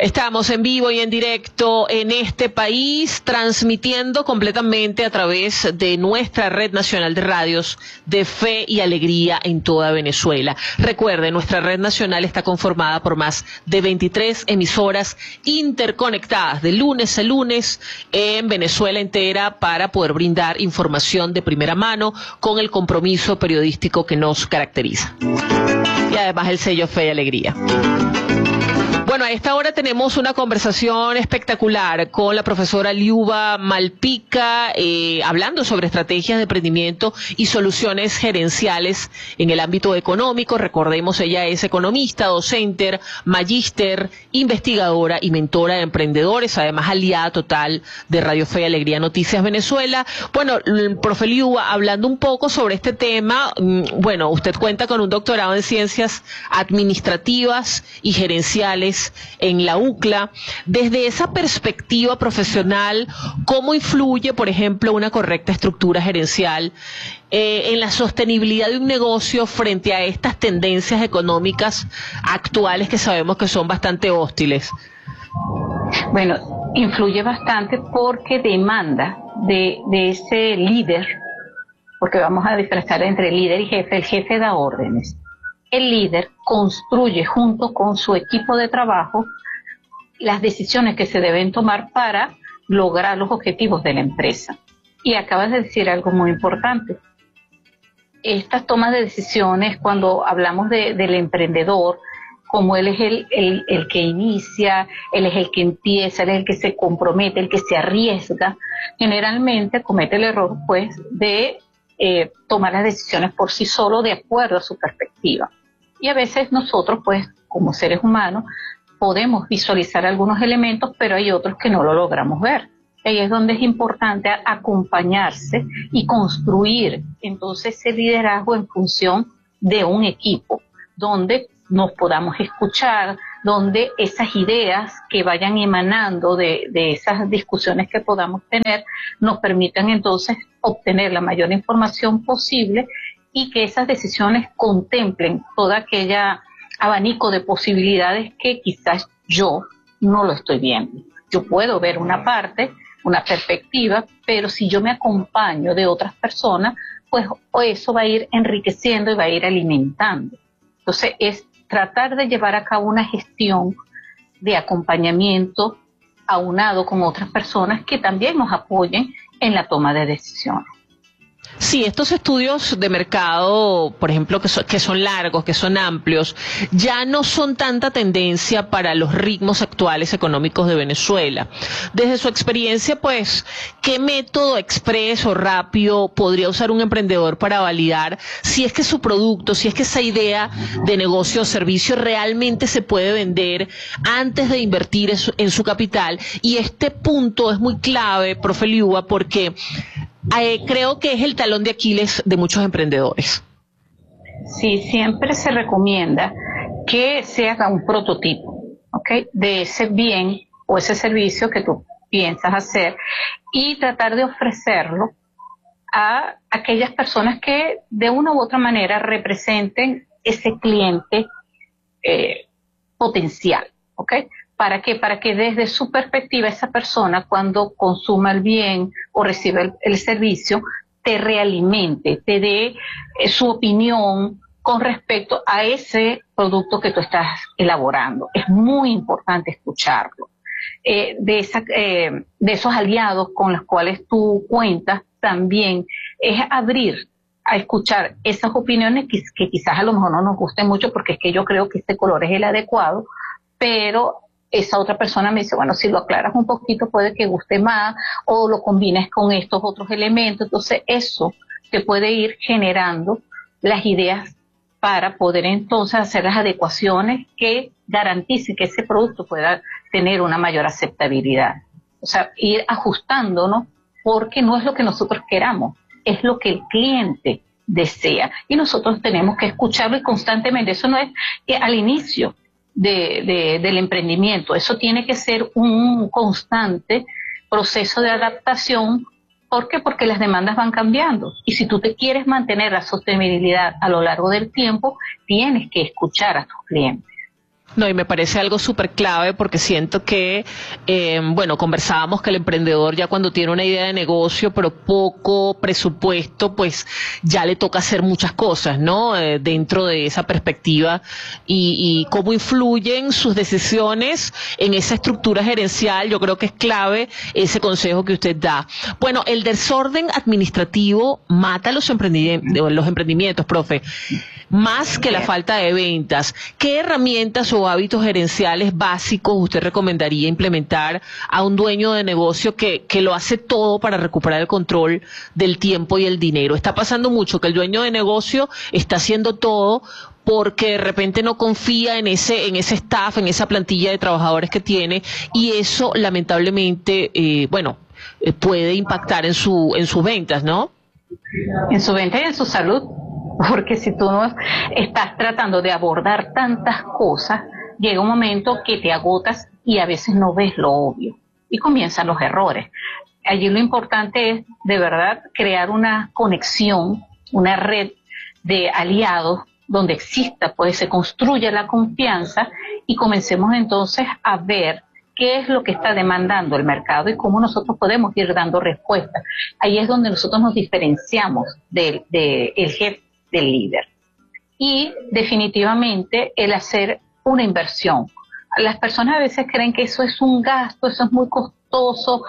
Estamos en vivo y en directo en este país, transmitiendo completamente a través de nuestra red nacional de radios de Fe y Alegría en toda Venezuela. Recuerden, nuestra red nacional está conformada por más de 23 emisoras interconectadas de lunes a lunes en Venezuela entera para poder brindar información de primera mano con el compromiso periodístico que nos caracteriza. Y además el sello Fe y Alegría. Bueno, a esta hora tenemos una conversación espectacular con la profesora Liuba Malpica, hablando sobre estrategias de emprendimiento y soluciones gerenciales en el ámbito económico. Recordemos, ella es economista, docente, magíster, investigadora y mentora de emprendedores, además aliada total de Radio Fe y Alegría Noticias Venezuela. Bueno, profe Liuba, hablando un poco sobre este tema, bueno, usted cuenta con un doctorado en Ciencias Administrativas y Gerenciales en la UCLA. Desde esa perspectiva profesional, ¿cómo influye, por ejemplo, una correcta estructura gerencial en la sostenibilidad de un negocio frente a estas tendencias económicas actuales que sabemos que son bastante hostiles? Bueno, influye bastante porque demanda de ese líder, porque vamos a diferenciar entre líder y jefe. El jefe da órdenes. El líder construye junto con su equipo de trabajo las decisiones que se deben tomar para lograr los objetivos de la empresa. Y acabas de decir algo muy importante. Estas tomas de decisiones, cuando hablamos del emprendedor, como él es el que inicia, él es el que empieza, él es el que se compromete, el que se arriesga, generalmente comete el error pues de tomar las decisiones por sí solo de acuerdo a su perspectiva. Y a veces nosotros, pues, como seres humanos, podemos visualizar algunos elementos, pero hay otros que no lo logramos ver. Ahí es donde es importante acompañarse y construir entonces ese liderazgo en función de un equipo, donde nos podamos escuchar, donde esas ideas que vayan emanando de esas discusiones que podamos tener nos permitan entonces obtener la mayor información posible y que esas decisiones contemplen toda aquella abanico de posibilidades que quizás yo no lo estoy viendo. Yo puedo ver una parte, una perspectiva, pero si yo me acompaño de otras personas, pues eso va a ir enriqueciendo y va a ir alimentando. Entonces es tratar de llevar a cabo una gestión de acompañamiento aunado con otras personas que también nos apoyen en la toma de decisiones. Sí, estos estudios de mercado, por ejemplo, que son largos, que son amplios, ya no son tanta tendencia para los ritmos actuales económicos de Venezuela. Desde su experiencia, pues, ¿qué método expreso o rápido podría usar un emprendedor para validar si es que su producto, si es que esa idea de negocio o servicio realmente se puede vender antes de invertir en su capital? Y este punto es muy clave, profe Liuba, porque creo que es el talón de Aquiles de muchos emprendedores. Sí, siempre se recomienda que se haga un prototipo, ¿ok?, de ese bien o ese servicio que tú piensas hacer y tratar de ofrecerlo a aquellas personas que de una u otra manera representen ese cliente potencial, ¿ok? ¿Para qué? Para que desde su perspectiva esa persona, cuando consuma el bien o reciba el servicio, te realimente, te dé su opinión con respecto a ese producto que tú estás elaborando. Es muy importante escucharlo. De esos aliados con los cuales tú cuentas, también es abrir a escuchar esas opiniones que quizás a lo mejor no nos gusten mucho, porque es que yo creo que este color es el adecuado, pero esa otra persona me dice, bueno, si lo aclaras un poquito puede que guste más, o lo combines con estos otros elementos. Entonces eso te puede ir generando las ideas para poder entonces hacer las adecuaciones que garanticen que ese producto pueda tener una mayor aceptabilidad. O sea, ir ajustándonos, porque no es lo que nosotros queramos, es lo que el cliente desea. Y nosotros tenemos que escucharlo y constantemente. Eso no es que al inicio del emprendimiento, eso tiene que ser un constante proceso de adaptación. ¿Por qué? Porque las demandas van cambiando, y si tú te quieres mantener la sostenibilidad a lo largo del tiempo, tienes que escuchar a tus clientes. No, y me parece algo súper clave porque siento que, bueno, conversábamos que el emprendedor ya cuando tiene una idea de negocio pero poco presupuesto, pues ya le toca hacer muchas cosas, ¿no? Dentro de esa perspectiva y cómo influyen sus decisiones en esa estructura gerencial, yo creo que es clave ese consejo que usted da. Bueno, el desorden administrativo mata los emprendimientos, profe, más que la falta de ventas. ¿Qué herramientas o hábitos gerenciales básicos usted recomendaría implementar a un dueño de negocio que lo hace todo para recuperar el control del tiempo y el dinero? Está pasando mucho que el dueño de negocio está haciendo todo porque de repente no confía en ese staff, en esa plantilla de trabajadores que tiene, y eso lamentablemente, puede impactar en sus ventas, ¿no? En su venta y en su salud, porque si tú no estás tratando de abordar tantas cosas, llega un momento que te agotas y a veces no ves lo obvio y comienzan los errores. Allí lo importante es, de verdad, crear una conexión, una red de aliados donde exista, pues se construya la confianza y comencemos entonces a ver qué es lo que está demandando el mercado y cómo nosotros podemos ir dando respuesta. Ahí es donde nosotros nos diferenciamos del jefe, del líder. Y definitivamente el hacer una inversión. Las personas a veces creen que eso es un gasto, eso es muy costoso,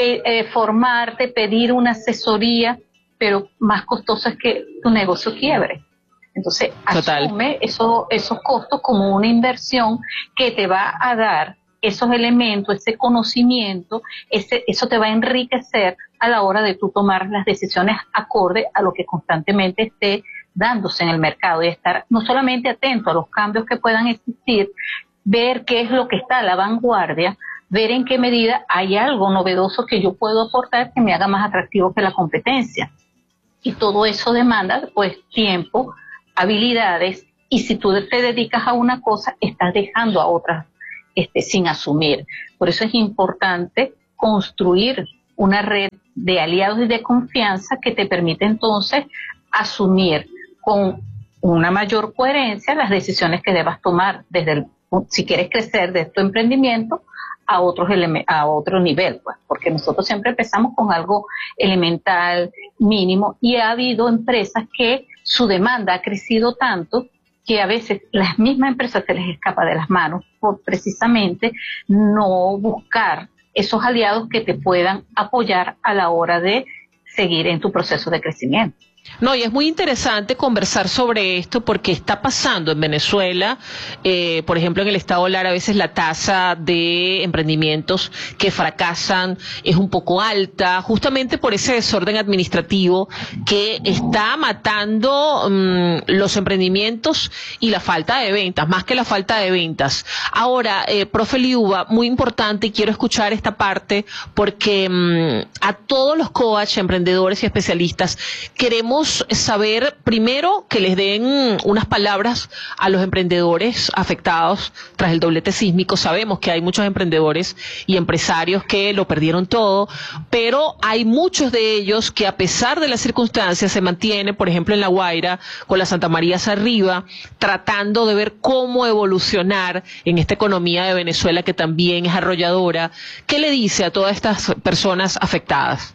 formarte, pedir una asesoría, pero más costoso es que tu negocio quiebre. Entonces, asume esos costos como una inversión que te va a dar esos elementos, ese conocimiento, eso te va a enriquecer a la hora de tú tomar las decisiones acorde a lo que constantemente esté dándose en el mercado y estar no solamente atento a los cambios que puedan existir, ver qué es lo que está a la vanguardia, ver en qué medida hay algo novedoso que yo puedo aportar que me haga más atractivo que la competencia. Y todo eso demanda, pues, tiempo, habilidades, y si tú te dedicas a una cosa, estás dejando a otras sin asumir. Por eso es importante construir una red de aliados y de confianza que te permite entonces asumir con una mayor coherencia las decisiones que debas tomar si quieres crecer de tu emprendimiento a otro nivel, pues, porque nosotros siempre empezamos con algo elemental, mínimo, y ha habido empresas que su demanda ha crecido tanto que a veces las mismas empresas se les escapa de las manos por precisamente no buscar esos aliados que te puedan apoyar a la hora de seguir en tu proceso de crecimiento. No, y es muy interesante conversar sobre esto porque está pasando en Venezuela, por ejemplo en el estado Lara, a veces la tasa de emprendimientos que fracasan es un poco alta, justamente por ese desorden administrativo que está matando los emprendimientos y la falta de ventas, más que la falta de ventas. Ahora, profe Liuba, muy importante, y quiero escuchar esta parte porque a todos los coach, emprendedores y especialistas queremos saber primero que les den unas palabras a los emprendedores afectados tras el doblete sísmico. Sabemos que hay muchos emprendedores y empresarios que lo perdieron todo, pero hay muchos de ellos que a pesar de las circunstancias se mantienen, por ejemplo en La Guaira, con la Santa María hacia arriba, tratando de ver cómo evolucionar en esta economía de Venezuela que también es arrolladora. ¿Qué le dice a todas estas personas afectadas?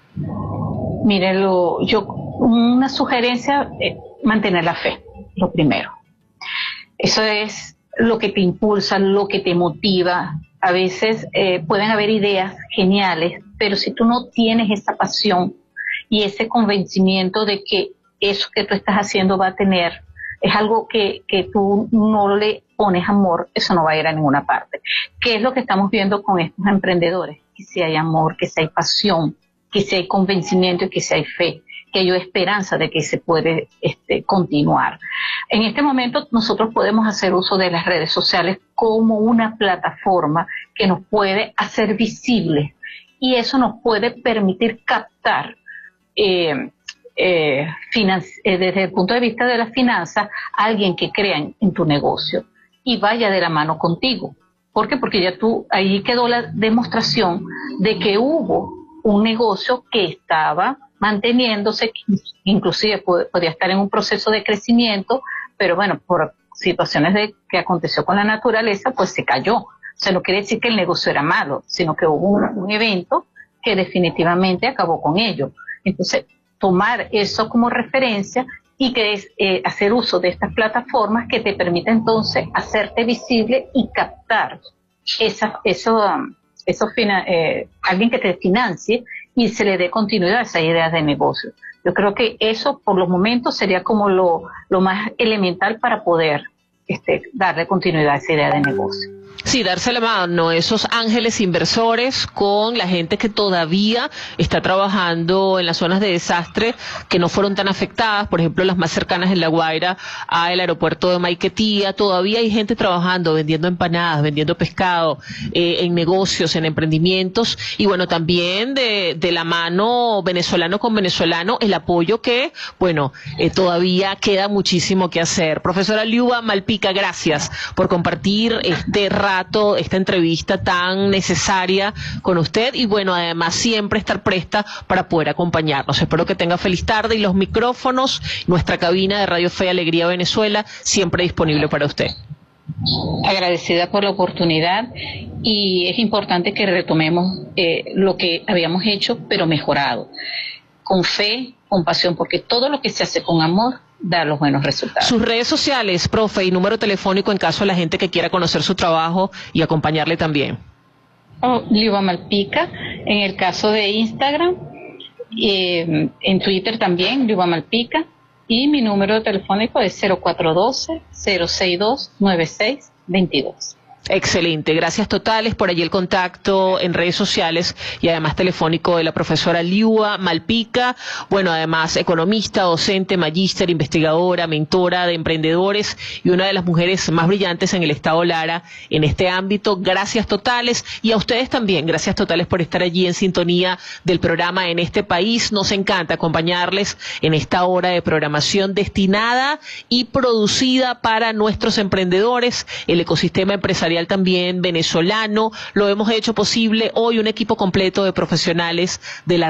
Mírenlo, una sugerencia es mantener la fe, lo primero. Eso es lo que te impulsa, lo que te motiva. A veces pueden haber ideas geniales, pero si tú no tienes esa pasión y ese convencimiento de que eso que tú estás haciendo va a tener, es algo que tú no le pones amor, eso no va a ir a ninguna parte. ¿Qué es lo que estamos viendo con estos emprendedores? Que si hay amor, que si hay pasión, que si hay convencimiento y que si hay fe, que hay esperanza de que se puede continuar. En este momento nosotros podemos hacer uso de las redes sociales como una plataforma que nos puede hacer visibles y eso nos puede permitir captar desde el punto de vista de las finanzas a alguien que crea en tu negocio y vaya de la mano contigo. ¿Por qué? Porque ya ahí quedó la demostración de que hubo un negocio que estaba manteniéndose, inclusive podía estar en un proceso de crecimiento, pero bueno, por situaciones de que aconteció con la naturaleza, pues se cayó. O sea, no quiere decir que el negocio era malo, sino que hubo un evento que definitivamente acabó con ello. Entonces, tomar eso como referencia y que es hacer uso de estas plataformas que te permite entonces hacerte visible y captar alguien que te financie y se le dé continuidad a esas ideas de negocio. Yo creo que eso por los momentos sería como lo más elemental para poder darle continuidad a esa idea de negocio. Sí, darse la mano, esos ángeles inversores con la gente que todavía está trabajando en las zonas de desastre que no fueron tan afectadas, por ejemplo las más cercanas en La Guaira al aeropuerto de Maiquetía. Todavía hay gente trabajando, vendiendo empanadas, vendiendo pescado, en negocios, en emprendimientos, y bueno, también de la mano venezolano con venezolano, el apoyo que, bueno, todavía queda muchísimo que hacer. Profesora Liuba Malpica, gracias por compartir esta entrevista tan necesaria con usted, y bueno, además siempre estar presta para poder acompañarnos. Espero que tenga feliz tarde, y los micrófonos, nuestra cabina de Radio Fe y Alegría Venezuela, siempre disponible para usted. Agradecida por la oportunidad, y es importante que retomemos lo que habíamos hecho, pero mejorado, con fe, con pasión, porque todo lo que se hace con amor da los buenos resultados. Sus redes sociales, profe, y número telefónico en caso de la gente que quiera conocer su trabajo y acompañarle también. Liuba Malpica, en el caso de Instagram, en Twitter también, Liuba Malpica, y mi número telefónico es 0412-062-9622. Excelente, gracias totales. Por allí el contacto en redes sociales y además telefónico de la profesora Liuba Malpica. Bueno, además economista, docente, magíster, investigadora, mentora de emprendedores y una de las mujeres más brillantes en el estado Lara en este ámbito. Gracias totales, y a ustedes también, gracias totales por estar allí en sintonía del programa En este País. Nos encanta acompañarles en esta hora de programación destinada y producida para nuestros emprendedores, el ecosistema empresarial también venezolano. Lo hemos hecho posible hoy un equipo completo de profesionales de la